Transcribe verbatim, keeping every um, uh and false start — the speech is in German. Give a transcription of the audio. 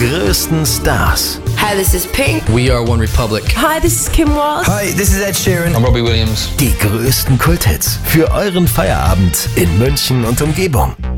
größten Stars. Hi, this is Pink. We are One Republic. Hi, this is Kim Walsh. Hi, this is Ed Sheeran. I'm Robbie Williams. Die größten Kulthits für euren Feierabend in München und Umgebung.